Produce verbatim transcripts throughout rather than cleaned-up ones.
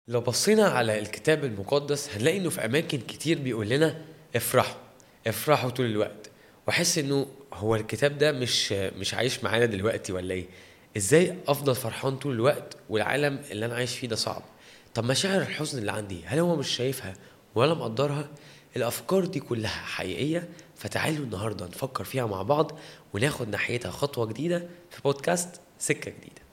لو بصينا على الكتاب المقدس هنلاقي انه في اماكن كتير بيقول لنا افرحوا افرحوا طول الوقت. واحس انه هو الكتاب ده مش مش عايش معانا دلوقتي ولا ايه؟ ازاي افضل فرحان طول الوقت والعالم اللي انا عايش فيه ده صعب؟ طب مشاعر الحزن اللي عندي هل هو مش شايفها ولا مقدرها؟ الافكار دي كلها حقيقية، فتعالوا النهاردة نفكر فيها مع بعض وناخد ناحيتها خطوة جديدة في بودكاست سكة جديدة.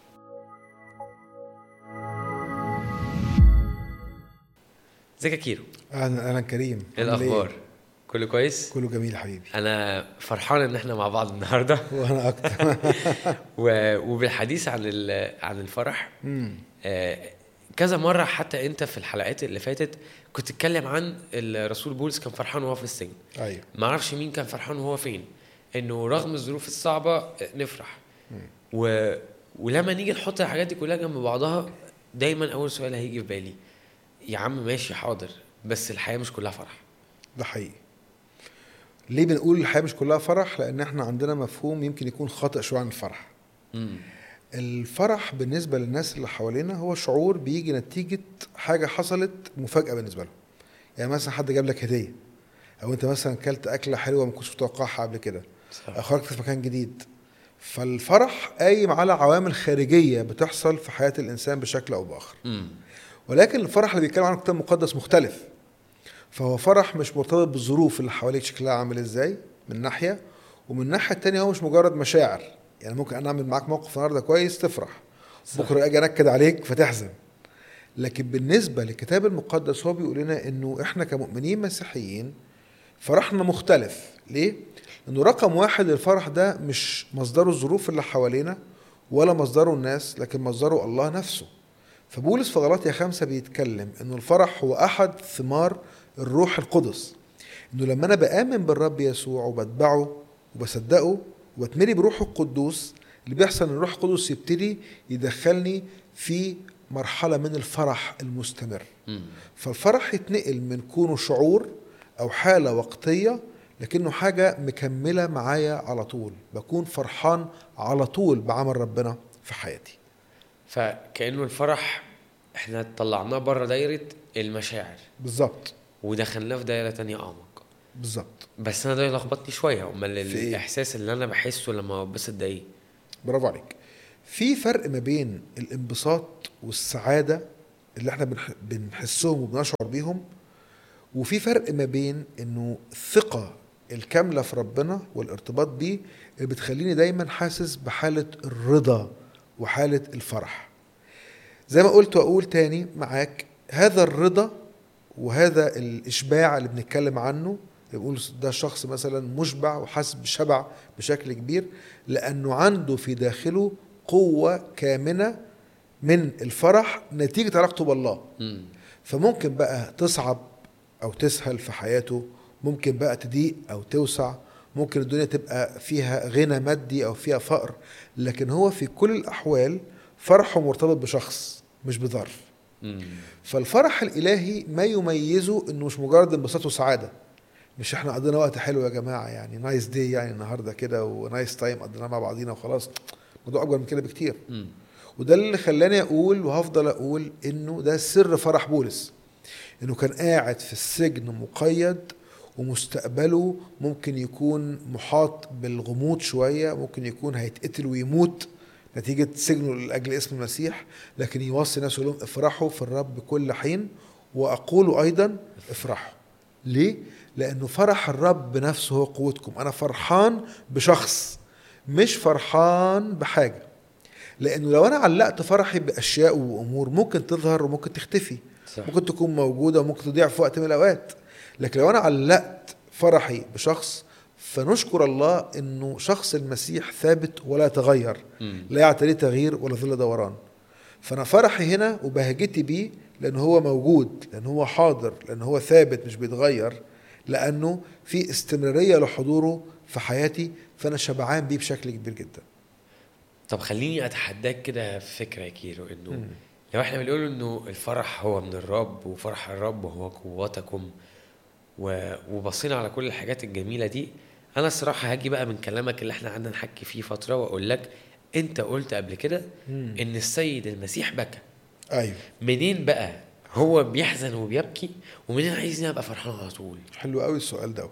ازيك يا كيرو؟ اهلا اهلا كريم، ايه عامل الاخبار؟ كله كويس؟ كله جميل حبيبي. انا فرحان ان احنا مع بعض النهارده وانا اكتر. و- وبالحديث عن ال- عن الفرح. امم آه، كذا مره حتى انت في الحلقات اللي فاتت كنت تتكلم عن الرسول بولس كان فرحان وهو في السجن. ايوه ما اعرفش مين كان فرحان وهو فين، انه رغم الظروف الصعبه آه، نفرح. و... ولما نيجي نحط الحاجات دي كلها جنب بعضها دايما اول سؤال هيجي في بالي، يا عم ماشي حاضر بس الحياه مش كلها فرح. ده حقيقي. ليه بنقول الحياه مش كلها فرح؟ لان احنا عندنا مفهوم يمكن يكون خاطئ شويه عن الفرح. امم الفرح بالنسبه للناس اللي حوالينا هو شعور بيجي نتيجه حاجه حصلت مفاجاه بالنسبه لهم. يعني مثلا حد جاب لك هديه، او انت مثلا كلت اكله حلوه ما كنتش متوقعها قبل كده، او خرجت في مكان جديد. فالفرح قايم على عوامل خارجيه بتحصل في حياه الانسان بشكل او باخر. امم ولكن الفرح اللي بيتكلم عنه الكتاب المقدس مختلف. فهو فرح مش مرتبط بالظروف اللي حواليك شكلها عامل ازاي من ناحية، ومن الناحية التانية هو مش مجرد مشاعر. يعني ممكن انا اعمل معاك موقف النهارده كويس تفرح، صح. بكره اجي انكد عليك فتحزن. لكن بالنسبة للكتاب المقدس هو بيقول لنا انه احنا كمؤمنين مسيحيين فرحنا مختلف. ليه؟ انه رقم واحد الفرح ده مش مصدره الظروف اللي حوالينا ولا مصدره الناس، لكن مصدره الله نفسه. فبولس في غلاطيا خمسة بيتكلم انه الفرح هو احد ثمار الروح القدس. انه لما انا بآمن بالرب يسوع وبتبعه وبصدقه وبتملي بروح القدوس، اللي بيحصل ان الروح القدس يبتدي يدخلني في مرحلة من الفرح المستمر. امم فالفرح يتنقل من كونه شعور او حالة وقتية لكنه حاجة مكملة معايا على طول، بكون فرحان على طول بعمل ربنا في حياتي. فكأنه الفرح احنا طلعناه بره دايرة المشاعر بالظبط ودخلناه في دايرة تانية أعمق. بالظبط. بس أنا ده لخبطني شوية. أمال في إيه؟ الإحساس اللي أنا بحسه لما ببسط ده إيه؟ برافو عليك. في فرق ما بين الانبساط والسعادة اللي احنا بنح- بنحسهم وبنشعر بيهم، وفي فرق ما بين انه الثقة الكاملة في ربنا والارتباط بيه اللي بتخليني دايما حاسس بحالة الرضا وحالة الفرح. زي ما قلت واقول تاني معاك، هذا الرضا وهذا الاشباع اللي بنتكلم عنه، بيقول ده شخص مثلا مشبع وحاسس بشبع بشكل كبير لانه عنده في داخله قوة كامنة من الفرح نتيجة علاقته بالله. امم فممكن بقى تصعب او تسهل في حياته، ممكن بقى تضيق او توسع، ممكن الدنيا تبقى فيها غنى مادي او فيها فقر، لكن هو في كل الاحوال فرحه مرتبط بشخص مش بظرف. امم فالفرح الالهي ما يميزه انه مش مجرد انبساط وسعاده. مش احنا قضينا وقت حلو يا جماعه، يعني نايس داي يعني النهارده كده ونايس تايم قضيناه مع بعضينا وخلاص. الموضوع اكبر من كده بكتير. امم وده اللي خلاني اقول وهفضل اقول انه ده سر فرح بولس، انه كان قاعد في السجن مقيد ومستقبله ممكن يكون محاط بالغموض شويه، ممكن يكون هيتقتل ويموت نتيجة سجنه لأجل اسم المسيح، لكن يوصي الناس يقول لهم افرحوا في الرب كل حين وأقول أيضا افرحوا. ليه؟ لأنه فرح الرب بنفسه هو قوتكم. أنا فرحان بشخص مش فرحان بحاجة. لأنه لو أنا علقت فرحي بأشياء وأمور ممكن تظهر وممكن تختفي، صح. ممكن تكون موجودة وممكن تضيع في وقت من الأوقات. لكن لو أنا علقت فرحي بشخص فنشكر الله انه شخص المسيح ثابت ولا يتغير، امم لا يعتريه تغيير ولا ظل دوران. فانا فرحي هنا وبهجتي بيه لانه هو موجود، لانه هو حاضر، لانه هو ثابت مش بيتغير، لانه في استمرارية لحضوره في حياتي، فانا شبعان بيه بشكل كبير جدا. طب خليني أتحداك كده في فكرة يا كيرو، إنه مم. لو احنا بنقول إنه الفرح هو من الرب وفرح الرب هو قوتكم و... وبصينا على كل الحاجات الجميلة دي، أنا الصراحة هاجي بقى من كلامك اللي احنا قعدنا نحكي فيه فترة وأقول لك أنت قلت قبل كده مم. إن السيد المسيح بكى. ايوه. منين بقى هو بيحزن وبيبكي، ومنين عايزني ابقى فرحان على طول؟ حلو قوي السؤال ده.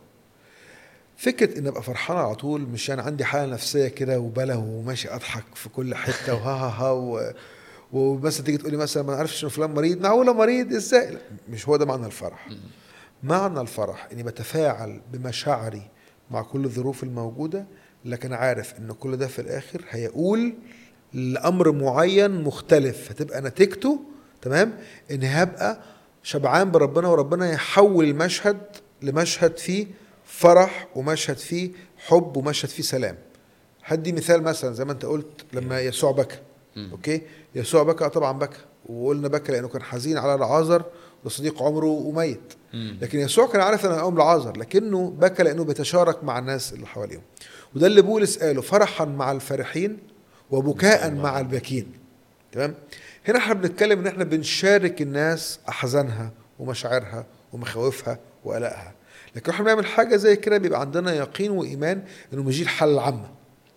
فكره ان ابقى فرحان على طول مش يعني عندي حاله نفسيه كده وبله وماشي اضحك في كل حته وها ها ها و... ومثلا تيجي تقولي مثلا ما عرفش ان فلان مريض، معقوله مريض ازاي؟ لا، مش هو ده معنى الفرح. معنى الفرح اني بتفاعل بمشاعري مع كل الظروف الموجوده، لكن عارف ان كل ده في الاخر هيقول لامر معين مختلف، هتبقى نتيجته تمام ان هبقى شبعان بربنا، وربنا يحول المشهد لمشهد فيه فرح ومشهد فيه حب ومشهد فيه سلام. هدي مثال مثلا زي ما انت قلت لما يسوع بكى. اوكي، يسوع بكى طبعا بكى، وقلنا بكى لانه كان حزين على العازر وصديق عمره وميت. لكن يسوع كان عارف ان هيقوم العازر، لكنه بكى لانه بيتشارك مع الناس اللي حواليهم. وده اللي بولس قاله، فرحا مع الفرحين وبكاء مع الباكين. تمام. هنا احنا بنتكلم ان احنا بنشارك الناس احزانها ومشاعرها ومخاوفها وقلقها، لكن احنا بنعمل حاجه زي كده بيبقى عندنا يقين وايمان انه مش دي الحاله العامه.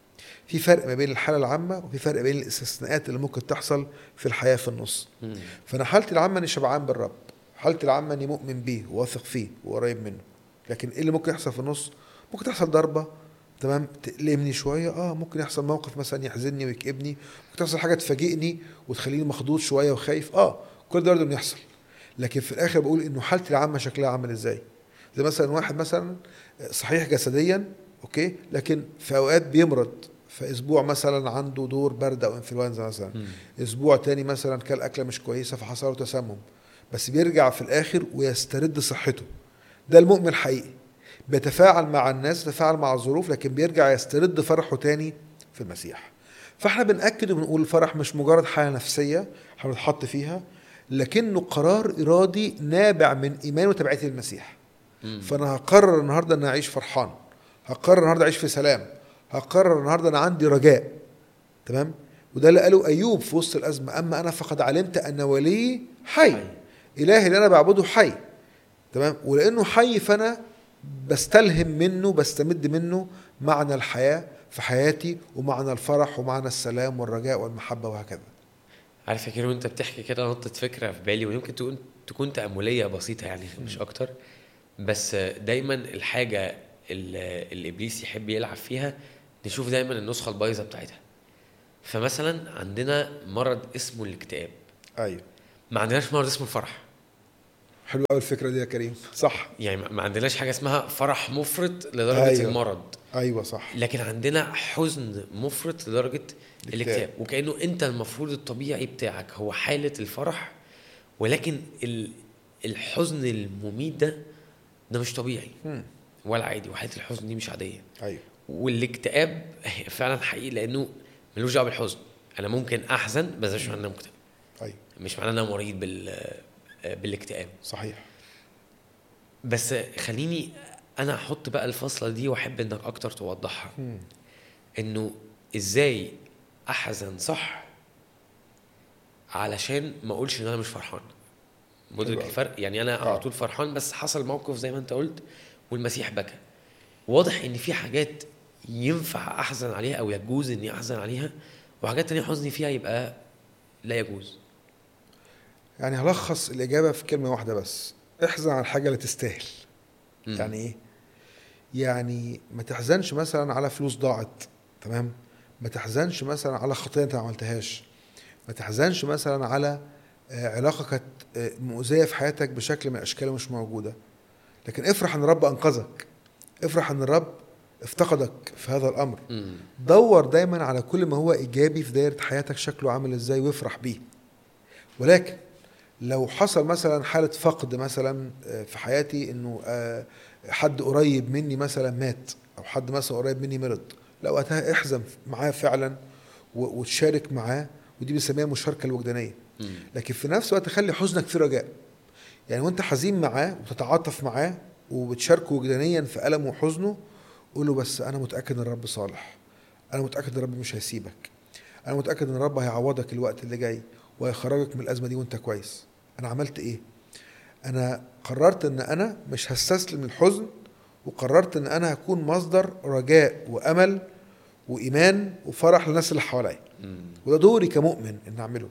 في فرق ما بين الحاله العامه وفي فرق بين الاستثناءات اللي ممكن تحصل في الحياه في النص. فانا حالتي العامه اني شبعان بالرب، حالتي العامه اني مؤمن بيه وواثق فيه وقريب منه. لكن ايه اللي ممكن يحصل في النص؟ ممكن تحصل ضربه تمام تقلمني شويه، اه ممكن يحصل موقف مثلا يحزنني ويكئبني، ممكن تحصل حاجه تفاجئني وتخليني مخضوض شويه وخايف، اه كل ده برضه يحصل. لكن في الاخر بقول انه حالتي العامه شكلها عامل ازاي. زي مثلا واحد مثلا صحيح جسديا اوكي، لكن في اوقات بيمرض، فاسبوع مثلا عنده دور برد او انفلونزا مثلا، م. اسبوع تاني مثلا كل اكله مش كويسه فحصل له تسمم، بس بيرجع في الاخر ويسترد صحته. ده المؤمن الحقيقي، بيتفاعل مع الناس، بيتفاعل مع الظروف، لكن بيرجع يسترد فرحه تاني في المسيح. فاحنا بنأكد وبنقول الفرح مش مجرد حالة نفسية هنتحط فيها، لكنه قرار إرادي نابع من إيمان وتبعية المسيح. م. فأنا هقرر النهاردة أن أعيش فرحان، هقرر النهاردة أعيش في سلام، هقرر النهاردة أنا عندي رجاء. تمام. وده اللي قاله أيوب في وسط الأزمة، أما أنا فقد علمت أن ولي حي, حي. إلهي اللي أنا بعبده حي. تمام. ولأنه حي فأنا بستلهم منه، بستمد منه معنى الحياة في حياتي، ومعنى الفرح ومعنى السلام والرجاء والمحبة وهكذا. عارف يا كيرو وانت بتحكي كده نطت فكرة في بالي، ويمكن تكون تكون تأملية بسيطة يعني مش أكتر، بس دايما الحاجة اللي الإبليس يحب يلعب فيها نشوف دايما النسخة البايظة بتاعتها. فمثلا عندنا مرض اسمه الاكتئاب، أيوه، ما عندناش مرض اسمه الفرح. حلوة قوي الفكرة دي يا كريم، صح. يعني ما عندناش حاجة اسمها فرح مفرط لدرجة أيوة. المرض. أيوة صح. لكن عندنا حزن مفرط لدرجة الاكتئاب، وكأنه انت المفروض الطبيعي بتاعك هو حالة الفرح، ولكن الحزن المميت ده ده مش طبيعي م. ولا عادي، وحالة الحزن دي مش عادية. أيوة. والاكتئاب فعلا حقيقي لأنه ملوش دعوه بالحزن. أنا ممكن أحزن بس مش معناه مكتئب. أيوة. مش معناه أنا مريض بال بالاكتئاب. صحيح. بس خليني انا احط بقى الفصلة دي واحب انك اكتر توضحها، م. انه ازاي احزن صح علشان ما اقولش ان انا مش فرحان. مدرك الفرق؟ يعني انا على طول فرحان بس حصل موقف زي ما انت قلت والمسيح بكى، واضح ان في حاجات ينفع احزن عليها او يجوز اني احزن عليها، وحاجات تانية حزني فيها يبقى لا يجوز. يعني هلخص الاجابة في كلمة واحدة بس، احزن على الحاجة اللي تستاهل. م. يعني ايه؟ يعني ما تحزنش مثلا على فلوس ضاعت، تمام؟ ما تحزنش مثلا على خطيئة انت ما عملتهاش، ما تحزنش مثلا على علاقة كانت مؤذية في حياتك بشكل من اشكاله مش موجودة، لكن افرح ان الرب انقذك، افرح ان الرب افتقدك في هذا الامر. م. دور دايما على كل ما هو ايجابي في دائرة حياتك شكله عامل ازاي وافرح بيه. ولكن لو حصل مثلا حالة فقد مثلا في حياتي، انه حد قريب مني مثلا مات، او حد مثلا قريب مني مرض، لا وقتها احزن معاه فعلا وتشارك معاه، ودي بنسميها المشاركة الوجدانية. لكن في نفس الوقت خلي حزنك في رجاء، يعني وانت حزين معاه وتتعاطف معاه وبتشاركه وجدانيا في ألمه وحزنه، قوله بس انا متأكد ان الرب صالح، انا متأكد ان الرب مش هيسيبك، انا متأكد ان الرب هيعوضك الوقت اللي جاي وهيخرجك من الأزمة دي وانت كويس. انا عملت ايه؟ انا قررت ان انا مش هستسلم الحزن، وقررت ان انا هكون مصدر رجاء وامل وايمان وفرح للناس اللي حواليا، وده دوري كمؤمن ان اعمله.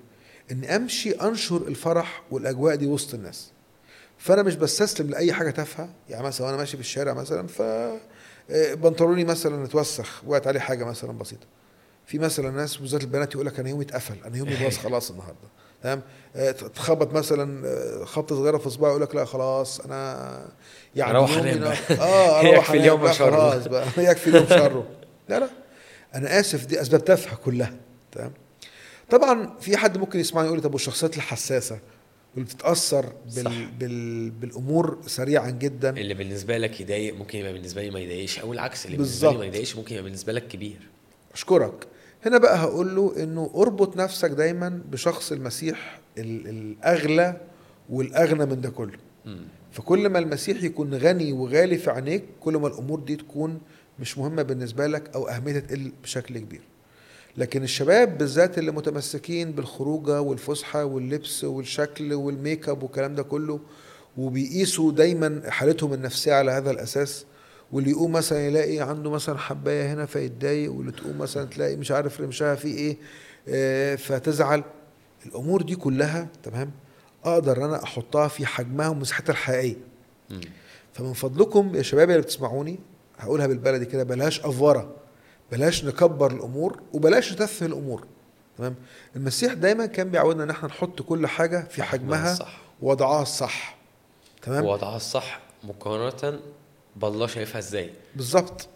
اني امشي انشر الفرح والاجواء دي وسط الناس. فانا مش بستسلم لاي حاجه تافهه. يعني مثلا وانا ماشي في الشارع مثلا ف بنطلوني مثلا اتوسخ وقعت عليه حاجه مثلا بسيطه، في مثلا ناس بالذات البنات يقول لك انا يومي اتقفل، انا يومي باظ خلاص النهارده، تمام. تخبط مثلا خبطه صغيره في صباعي يقول لك لا خلاص انا يعني اروح يومي انام نا... بقى. اه اروح يكفي اليوم انام شره. خلاص بقى يكفي اليوم شره. لا لا انا اسف، دي اسباب تافهه كلها، تمام. طبعا في حد ممكن يسمعني يقول لي طب والشخصيات الحساسه واللي بتتاثر بال... بال... بالامور سريعا جدا، اللي بالنسبه لك يضايق ممكن يبقى بالنسبه لي ما يضايقش، او العكس اللي بالنسبه لي ما بالظبط. يضايقش ممكن يبقى بالنسبه لك كبير. اشكرك. هنا بقى هقول له انه اربط نفسك دايما بشخص المسيح ال... الاغلى والاغنى من ده كله. م. فكل ما المسيح يكون غني وغالي في عينيك كل ما الامور دي تكون مش مهمه بالنسبه لك او اهميتها تقل بشكل كبير. لكن الشباب بالذات اللي متمسكين بالخروجه والفسحه واللبس والشكل والميك اب والكلام ده كله، وبيقيسوا دايما حالتهم النفسيه على هذا الاساس، واللي يقوم مثلا يلاقي عنده مثلا حبايه هنا فيتضايق، واللي تقوم مثلا تلاقي مش عارف رمشها فيه ايه آه فتزعل. الامور دي كلها تمام اقدر انا احطها في حجمها ومساحتها الحقيقيه. م. فمن فضلكم يا شباب اللي بتسمعوني هقولها بالبلدي كده، بلاش افوره، بلاش نكبر الامور وبلاش نتفه الامور، تمام. المسيح دايما كان بيعودنا ان احنا نحط كل حاجه في حجمها الصح ووضعها الصح، تمام. ووضعها الصح مقارنه بالله شايفها ازاي بالظبط.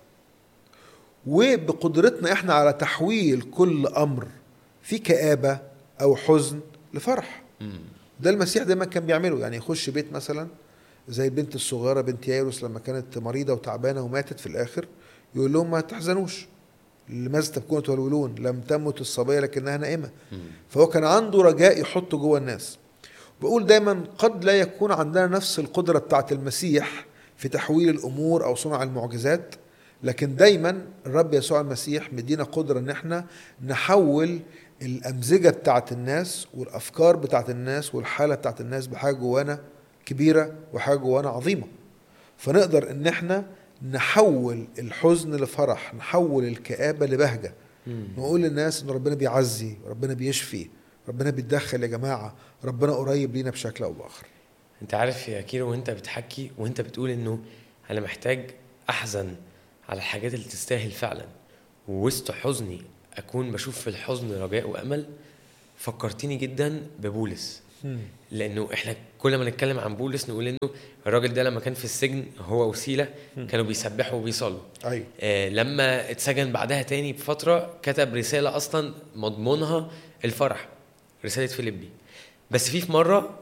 وبقدرتنا احنا على تحويل كل امر في كآبه او حزن لفرح. م. ده المسيح دايما كان بيعمله. يعني يخش بيت مثلا زي البنت الصغيره بنت يايروس لما كانت مريضه وتعبانه وماتت في الاخر، يقول لهم ما تحزنوش، لماذا تبكون تولولون، لم تمت الصبيه لكنها نائمه. م. فهو كان عنده رجاء يحطه جوه الناس. بقول دايما قد لا يكون عندنا نفس القدره بتاعت المسيح في تحويل الامور او صنع المعجزات، لكن دايما الرب يسوع المسيح مدينا قدره ان احنا نحول الامزجه بتاعت الناس والافكار بتاعت الناس والحاله بتاعت الناس بحاجه جوانا كبيره وحاجه جوانا عظيمه. فنقدر ان احنا نحول الحزن لفرح، نحول الكآبة لبهجة. م. نقول للناس ان ربنا بيعزي، ربنا بيشفي، ربنا بيتدخل يا جماعة، ربنا قريب لينا بشكل او باخر. انت عارف يا كيرو وانت بتحكي وانت بتقول انه انا محتاج احزن على الحاجات اللي تستاهل فعلا، ووسط حزني اكون بشوف في الحزن رجاء وامل، فكرتيني جدا ببولس. لانه احنا كل ما نتكلم عن بولس نقول انه الراجل ده لما كان في السجن هو وسيلة كانوا بيسبحوا وبيصلوا. أيوة. آه لما اتسجن بعدها تاني بفترة كتب رسالة اصلا مضمونها الفرح، رسالة فيليبي. بس في في مرة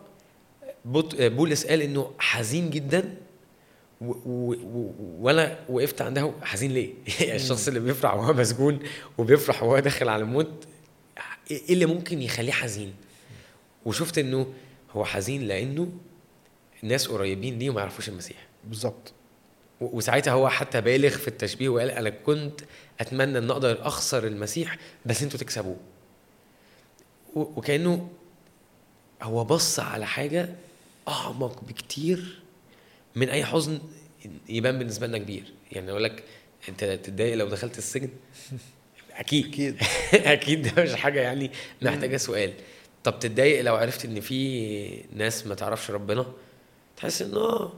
بولس قال انه حزين جدا و- و- و- وانا وقفت عنده حزين ليه؟ الشخص اللي بيفرح وهو مسجون وبيفرح وهو داخل على الموت ايه اللي ممكن يخليه حزين؟ وشفت انه هو حزين لانه الناس قريبين ليه وما يعرفوش المسيح. بالظبط. و- وساعتها هو حتى بالغ في التشبيه وقال انا كنت اتمنى ان اقدر اخسر المسيح بس انتوا تكسبوه. و- وكانه هو بص على حاجه اعمق بكتير من اي حزن يبان بالنسبه لنا كبير. يعني اقول لك انت تتضايق لو دخلت السجن؟ اكيد اكيد اكيد ده مش حاجه يعني محتاجه سؤال. طب تتضايق لو عرفت ان في ناس ما تعرفش ربنا؟ تحس ان اه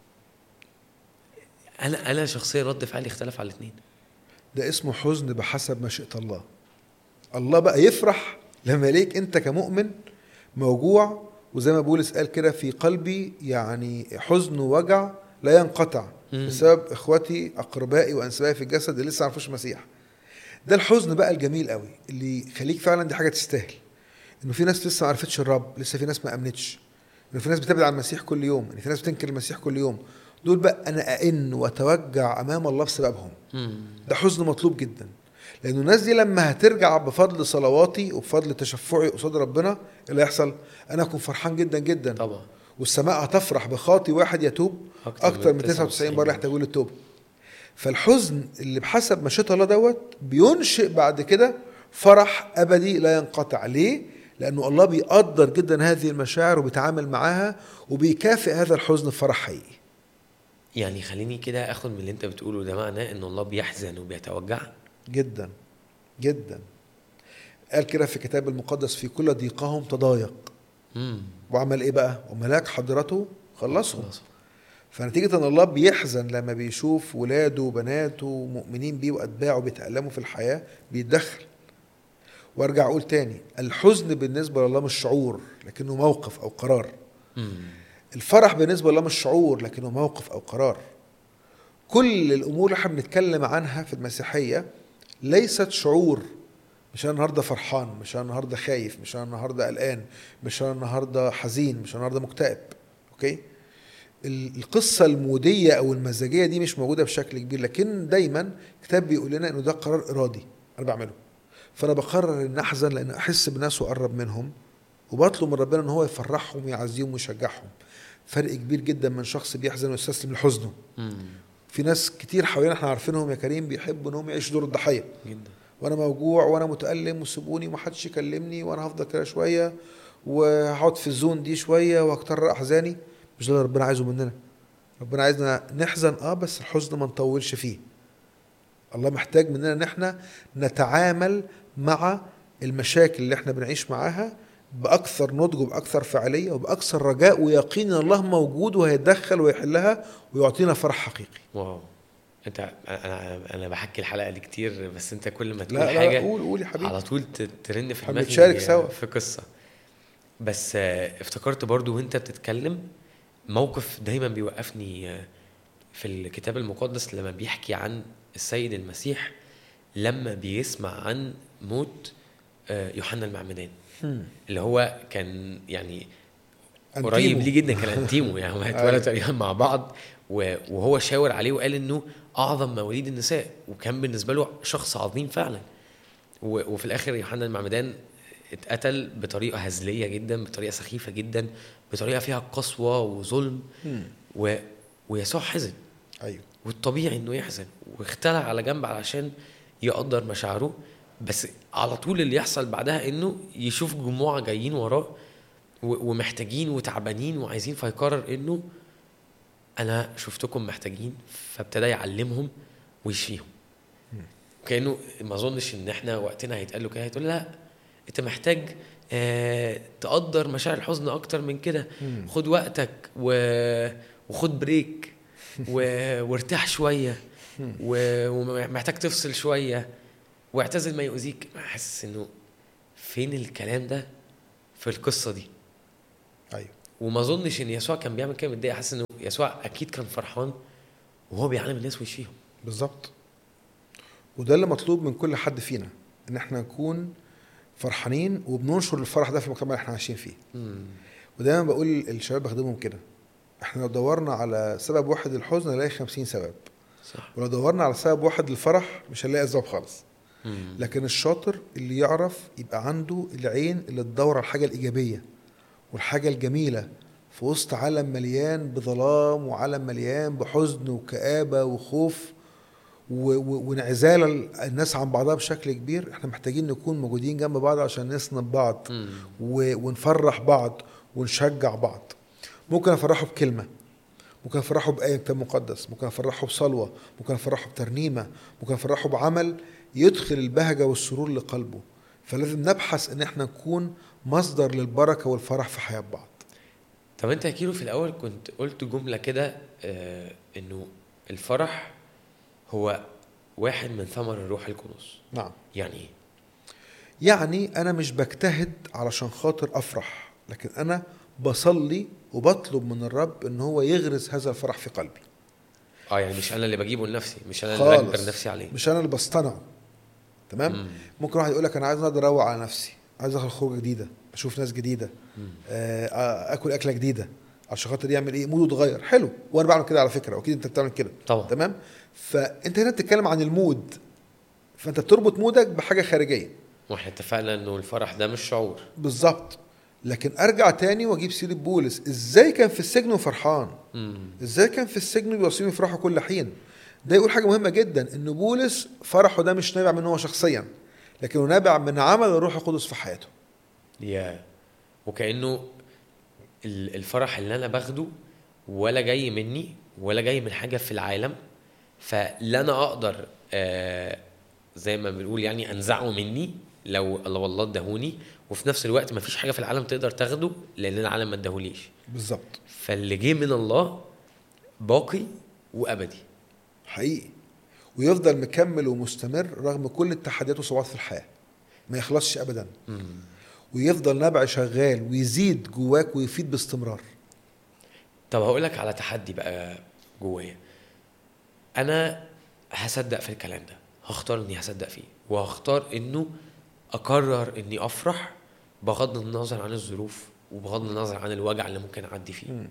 انا انا شخصيا رد فعلي اختلف على الاثنين. ده اسمه حزن بحسب مشيئة الله. الله بقى يفرح لما ليك انت كمؤمن موجوع، وزي ما بولس قال كده في قلبي يعني حزن ووجع لا ينقطع بسبب اخواتي اقربائي وانسابائي في الجسد اللي لسه ما عرفوش المسيح. ده الحزن بقى الجميل قوي اللي يخليك فعلا دي حاجه تستاهل. انه في ناس لسه ما عرفتش الرب، لسه في ناس ما امنتش، انه في ناس بتبعد عن المسيح كل يوم، ان في ناس بتنكر المسيح كل يوم. دول بقى انا أئن واتوجع امام الله بسببهم. ده حزن مطلوب جدا، لأن الناس دي لما هترجع بفضل صلواتي وبفضل تشفعي قصاد ربنا اللي يحصل أنا أكون فرحان جدا جدا طبعا. والسماء هتفرح بخاطي واحد يتوب أكتر, أكتر من تسعة وتسعين مرة يحتاجون للتوبة. فالحزن اللي بحسب مشيئة الله دوت بينشئ بعد كده فرح أبدي لا ينقطع. ليه؟ لأنه الله بيقدر جدا هذه المشاعر وبيتعامل معاها وبيكافئ هذا الحزن بفرح حقيقي. يعني خليني كده أخذ من اللي أنت بتقوله ده معناه إن الله بيحزن وبيتوجع جدا جدا. قال كده في الكتاب المقدس: في كل ضيقهم تضايق. امم وعمل ايه بقى؟ وملاك حضرته خلصهم. خلاص. فنتيجة ان الله بيحزن لما بيشوف ولاده وبناته مؤمنين بيه واتباعه بيتألموا في الحياة، بيتدخل. وارجع اقول تاني: الحزن بالنسبة لله مش شعور لكنه موقف او قرار. امم الفرح بالنسبة لله مش شعور لكنه موقف او قرار. كل الامور اللي احنا بنتكلم عنها في المسيحية ليست شعور. مش انا النهارده فرحان، مش انا النهارده خايف، مش انا النهارده قلقان، مش انا النهارده حزين، مش انا النهارده مكتئب. اوكي؟ القصة المودية أو المزاجية دي مش موجودة بشكل كبير، لكن دايما كتاب بيقول لنا إنه ده قرار إرادي أنا بعمله. فأنا بقرر إن أحزن لأن أحس بالناس وأقرب منهم، وبطلب من ربنا إن هو يفرحهم ويعزيهم ويشجعهم. فرق كبير جدا من شخص بيحزن ويستسلم لحزنه. امم في ناس كتير حوالينا احنا عارفينهم يا كريم بيحبوا إنهم يعيشوا دور الضحية. جدا. وأنا موجوع وأنا متألم وسيبوني ومحدش يكلمني وأنا هفضل كده شوية وهقعد في الزون دي شوية وهكتر أحزاني. مش ده اللي ربنا عايزه مننا. ربنا عايزنا نحزن اه بس الحزن ما نطولش فيه. الله محتاج مننا ان احنا نتعامل مع المشاكل اللي احنا بنعيش معاها باكثر نضج وباكثر فعاليه وباكثر رجاء ويقين ان الله موجود وهيتدخل ويحلها ويعطينا فرح حقيقي. واو. انت انا انا بحكي الحلقه دي كتير، بس انت كل ما تقول لا لا حاجه قول قول يا حبيبي. على طول ت- ترن في احنا دماغي بنتشارك سوا. في قصه. بس آه، افتكرت برضو وانت بتتكلم موقف دايما بيوقفني آه، في الكتاب المقدس لما بيحكي عن السيد المسيح لما بيسمع عن موت آه، يوحنا المعمدان، اللي هو كان يعني قريب ليه جدا، كان انتيمو يعني هم اتولدوا تقريبا مع بعض، و- وهو شاور عليه وقال انه اعظم مواليد النساء، وكان بالنسبه له شخص عظيم فعلا. و- وفي الاخر يوحنا المعمدان اتقتل بطريقه هزليه جدا، بطريقه سخيفه جدا، بطريقه فيها قسوه وظلم. و... ويسوع حزن. ايوه. والطبيعي انه يحزن، واختلع على جنب علشان يقدر مشاعره. بس على طول اللي يحصل بعدها انه يشوف جموع جايين وراه و- ومحتاجين وتعبانين وعايزين، فيقرر انه انا شفتكم محتاجين، فابتدى يعلمهم ويشفيهم. كانه ما اظنش ان احنا وقتنا هيتقال له كده هيتقول لا انت محتاج آه تقدر مشاعر الحزن اكتر من كده، خد وقتك و... وخد بريك و... وارتاح شويه و... ومحتاج تفصل شويه واعتزل ما يؤذيك. حاسس انه فين الكلام ده في القصه دي؟ ايوه. وما اظنش ان يسوع كان بيعمل كده متضايق. حاسس انه يسوع اكيد كان فرحان وهو بيعلم الناس ويشفيهم. بالظبط. وده اللي مطلوب من كل حد فينا، ان احنا نكون فرحانين وبننشر الفرح ده في المجتمع اللي احنا عايشين فيه. مم. ودايما بقول الشباب بخدمهم كده: احنا لو دورنا على سبب واحد للحزن هنلاقي خمسين سبب، صح. ولو دورنا على سبب واحد للفرح مش هنلاقي اسباب خالص. مم. لكن الشاطر اللي يعرف يبقى عنده العين اللي تدور على الحاجة الإيجابية والحاجة الجميلة في وسط عالم مليان بظلام وعالم مليان بحزن وكآبة وخوف و- و- وانعزال الناس عن بعضها بشكل كبير. احنا محتاجين نكون موجودين جنب بعض عشان نسند بعض مم. و- ونفرح بعض ونشجع بعض. ممكن افرحه بكلمة، ممكن افرحه بآية كتاب مقدس، ممكن افرحه بصلوة، ممكن افرحه بترنيمة، ممكن افرحه بعمل يدخل البهجة والسرور لقلبه. فلازم نبحث ان احنا نكون مصدر للبركة والفرح في حياة بعض. طب انت يا كيلو في الاول كنت قلت جمله كده آه انه الفرح هو واحد من ثمر الروح القدس. نعم. يعني ايه؟ يعني انا مش بجتهد علشان خاطر افرح، لكن انا بصلي وبطلب من الرب ان هو يغرس هذا الفرح في قلبي. اه يعني مش انا اللي بجيبه لنفسي، مش انا اللي بجبر خالص نفسي عليه. مش انا اللي بصطنعه. تمام. مم. ممكن واحد يقول لك انا عايز اقدر اروق على نفسي، عايز اخد خروجه جديده، اشوف ناس جديده، آه، اكل اكله جديده، عشان خاطر يعمل ايه موده اتغير. حلو، وانا بعمل كده على فكره، واكيد انت بتعمل كده طبعا. تمام. فانت هنا بتتكلم عن المود، فانت بتربط مودك بحاجه خارجيه. واحنا اتفقنا انه الفرح ده مش شعور. بالظبط. لكن ارجع تاني واجيب سيره بولس، ازاي كان في السجن وفرحان، مم. ازاي كان في السجن بيوصيهم يفرحوا كل حين. ده يقول حاجه مهمه جدا، ان بولس فرحه ده مش نابع منه هو شخصيا، لكنه نابع من عمل الروح القدس في حياته. يا وكأنه ال- الفرح اللي انا باخده ولا جاي مني ولا جاي من حاجة في العالم، فلا انا اقدر آه زي ما بنقول يعني انزعه مني، لو الله الله ادهوني، وفي نفس الوقت ما فيش حاجه في العالم تقدر تاخده لان العالم ما ادهوليش بالظبط. فاللي جه من الله باقي وابدي حقيقي، ويفضل مكمل ومستمر رغم كل التحديات والصعوبات في الحياه، ما يخلصش ابدا. مم. ويفضل نبع شغال ويزيد جواك ويفيد باستمرار. طب هقول لك على تحدي بقى جوايا. انا هصدق في الكلام ده، هختار اني هصدق فيه، وهختار انه اقرر اني افرح بغض النظر عن الظروف وبغض النظر عن الوجع اللي ممكن اعدي فيه. م.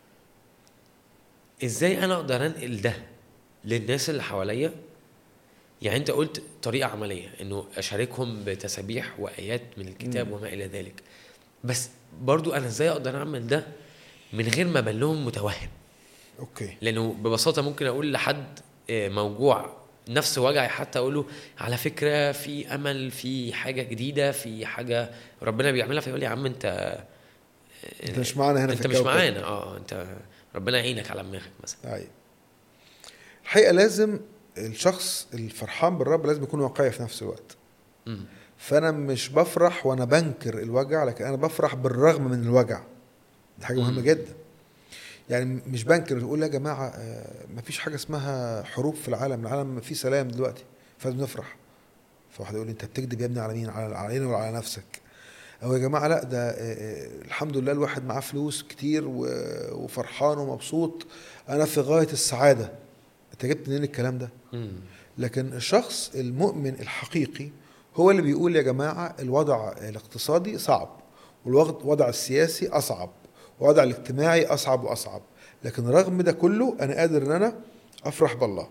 ازاي انا اقدر انقل ده للناس اللي حواليا؟ يعني انت قلت طريقة عملية انه اشاركهم بتسابيح وايات من الكتاب م. وما الى ذلك، بس برضو انا ازاي اقدر اعمل ده من غير ما ابان لهم متوهم؟ اوكي. لانه ببساطة ممكن اقول لحد موجوع نفس وجعي، حتى اقوله على فكرة في امل، في حاجة جديدة، في حاجة ربنا بيعملها، فيقول لي يا عم انت انت مش معانا هنا انت في مش الكوكب. معانا. اه انت ربنا يعينك على دماغك مثلا. ايوه. الحقيقه لازم الشخص الفرحان بالرب لازم يكون واقعي في نفس الوقت. م. فانا مش بفرح وانا بنكر الوجع، لكن انا بفرح بالرغم من الوجع. دي حاجه مهمه م. جدا. يعني مش بنكر تقول يا جماعه مفيش حاجه اسمها حروب في العالم، العالم فيه سلام دلوقتي فلازم نفرح. فواحد يقول لي انت بتكذب يا ابني على مين؟ على علينا ولا على نفسك؟ او يا جماعه لا ده الحمد لله الواحد معاه فلوس كتير وفرحان ومبسوط، انا في غايه السعاده. انت جبت منين الكلام ده؟ م. لكن الشخص المؤمن الحقيقي هو اللي بيقول يا جماعه الوضع الاقتصادي صعب، والوضع السياسي اصعب، والوضع الاجتماعي اصعب واصعب، لكن رغم ده كله انا قادر ان انا افرح بالله.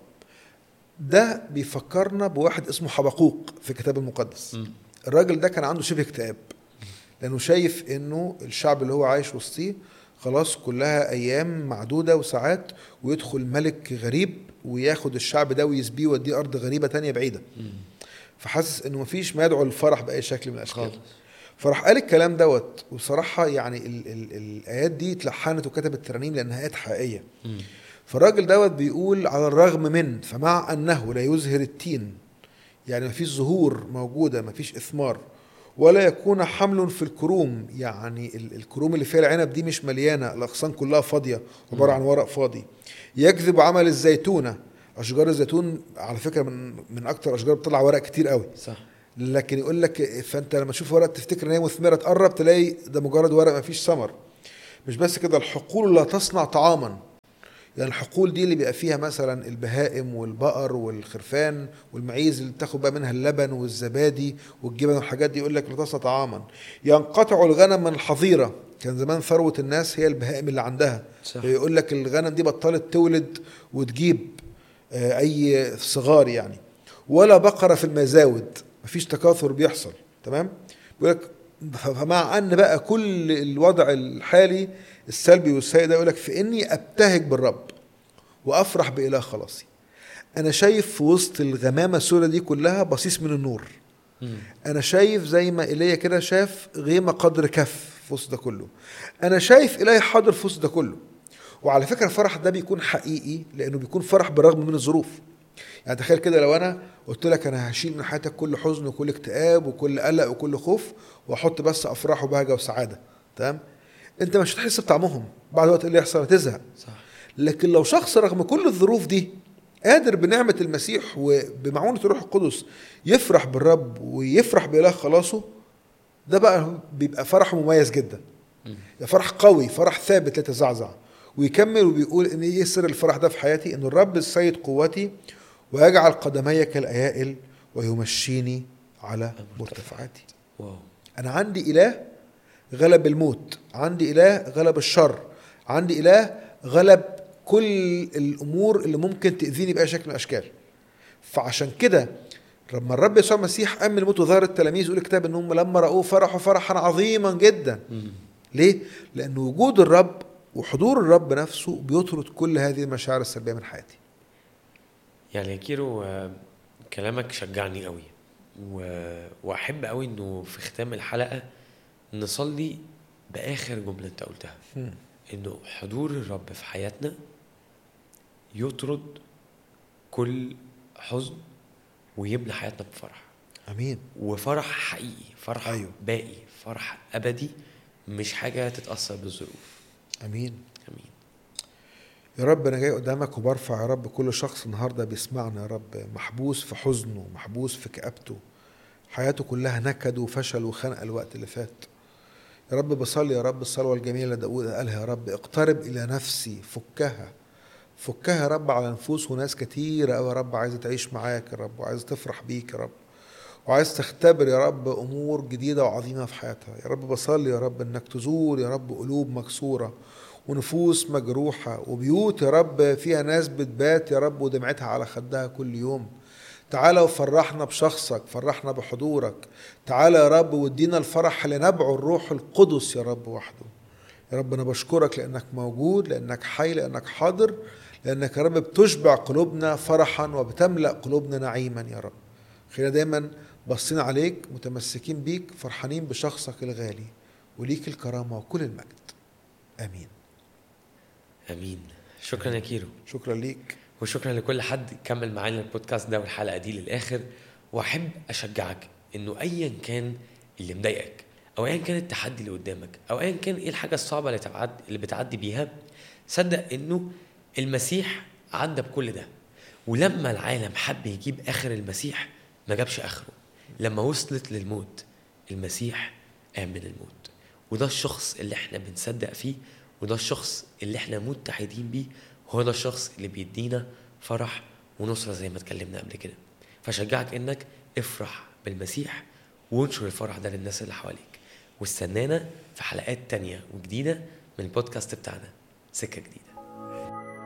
ده بيفكرنا بواحد اسمه حبقوق في الكتاب المقدس. م. الراجل ده كان عنده شبه اكتئاب، لأنه شايف إنه الشعب اللي هو عايش وسطيه خلاص كلها أيام معدودة وساعات، ويدخل ملك غريب وياخد الشعب ده ويسبيه ويوديه أرض غريبة تانية بعيدة. فحاسس إنه مفيش ما يدعو للفرح بأي شكل من الأشكال. فراح قال الكلام دوت. وصراحة يعني ال ال الآيات دي اتلحنت وكتبت ترانيم لأنها آيات حقيقية. فالراجل دوت بيقول على الرغم من، فمع أنه لا يزهر التين، يعني مفيش زهور موجودة، مفيش إثمار، ولا يكون حمل في الكروم، يعني الكروم اللي فيها العنب دي مش مليانة، الأغصان كلها فاضية عبارة عن ورق فاضي. يكذب عمل الزيتونة، أشجار الزيتون على فكرة من من أكتر أشجار بتطلع ورق كتير قوي، صح. لكن يقول لك فأنت لما تشوف ورق تفتكر إن هي مثمرة، تقرب تلاقي ده مجرد ورق مفيش ثمر. مش بس كده، الحقول لا تصنع طعاما، يعني الحقول دي اللي بيبقى فيها مثلا البهائم والبقر والخرفان والمعيز اللي بتاخد بقى منها اللبن والزبادي والجبن والحاجات دي، يقول لك لا تصنع طعاما. ينقطع الغنم من الحظيره، كان زمان ثروه الناس هي البهائم اللي عندها، يقول لك الغنم دي بطلت تولد وتجيب اي صغار يعني. ولا بقره في المزاود، مفيش تكاثر بيحصل. تمام. بيقول لك فمع ان بقى كل الوضع الحالي السلبي والسيء ده، يقول لك في اني ابتهج بالرب وافرح باله خلاصي. انا شايف في وسط الغمامه السوداء دي كلها بصيص من النور. مم. انا شايف زي ما ايليا كده شاف غيمه قدر كف في وسط ده كله. انا شايف الهي حاضر في وسط ده كله. وعلى فكره الفرح ده بيكون حقيقي، لانه بيكون فرح بالرغم من الظروف. يعني تخيل كده لو انا قلت لك انا هشيل من حياتك كل حزن وكل اكتئاب وكل قلق وكل خوف، واحط بس افراح وبهجه وسعاده، تمام؟ انت مش هتحس بطعمهم، بعد وقت اللي يحصل هتزهق. صح. لكن لو شخص رغم كل الظروف دي قادر بنعمه المسيح وبمعونه الروح القدس يفرح بالرب ويفرح باله خلاصه، ده بقى بيبقى فرح مميز جدا. فرح قوي، فرح ثابت لا يتزعزع. ويكمل وبيقول ان ايه سر الفرح ده في حياتي؟ ان الرب السيد قوتي ويجعل قدمي كالايائل ويمشيني على مرتفعاتي. واو. انا عندي اله غلب الموت، عندي اله غلب الشر، عندي اله غلب كل الامور اللي ممكن تاذيني باي شكل من الاشكال. فعشان كده لما الرب يسوع المسيح قام من الموت وظهر التلاميذ، يقول الكتاب انهم لما راوه فرحوا فرحا عظيما جدا. م. ليه؟ لان وجود الرب وحضور الرب نفسه بيطرد كل هذه المشاعر السلبيه من حياتي. يعني يا كيرو كلامك شجعني قوي، واحب قوي انه في ختام الحلقه نصلي باخر جمله انت قلتها، م. انه حضور الرب في حياتنا يطرد كل حزن ويملى حياتنا بفرح. امين. وفرح حقيقي، فرح أيوه. باقي، فرح ابدي، مش حاجه تتاثر بالظروف. امين. امين. يا رب انا جاي قدامك وبرفع يا رب كل شخص النهارده بيسمعنا يا رب، محبوس في حزنه، محبوس في كآبته، حياته كلها نكد وفشل وخنقه الوقت اللي فات. يا رب بصلي يا رب الصلوه الجميله اللي داود قالها، يا رب اقترب الى نفسي، فكها فكها يا رب على نفوس وناس كتيره قوي يا رب عايزه تعيش معاك يا رب، وعايزه تفرح بيك يا رب، وعايز تختبر يا رب امور جديده وعظيمه في حياتها. يا رب بصلي يا رب انك تزور يا رب قلوب مكسوره ونفوس مجروحه وبيوت يا رب فيها ناس بتبات يا رب ودمعتها على خدها كل يوم. تعالى وفرحنا بشخصك، فرحنا بحضورك. تعالى يا رب وادينا الفرح اللي نبعه الروح القدس يا رب وحده. يا رب انا بشكرك لانك موجود، لانك حي، لانك حاضر، لانك يا رب بتشبع قلوبنا فرحا وبتملأ قلوبنا نعيما يا رب. خلينا دايما باصين عليك، متمسكين بيك، فرحانين بشخصك الغالي، وليك الكرامة وكل المجد. امين. امين. شكرا يا كيرو. شكرا ليك، وشكرا لكل حد كمل معانا البودكاست ده والحلقه دي للاخر. واحب اشجعك انه ايا كان اللي مضايقك، او ايا كان التحدي اللي قدامك، او ايا كان ايه الحاجه الصعبه اللي تعدي اللي بتعدي بيها، صدق انه المسيح عدى بكل ده. ولما العالم حب يجيب اخر المسيح ما جابش اخره. لما وصلت للموت المسيح قام من الموت. وده الشخص اللي احنا بنصدق فيه، وده الشخص اللي احنا متحدين بيه، هو ده الشخص اللي بيدينا فرح ونصرة زي ما اتكلمنا قبل كده. فشجعك انك افرح بالمسيح وانشر الفرح ده للناس اللي حواليك. واستنانا في حلقات تانية وجديدة من البودكاست بتاعنا سكة جديدة.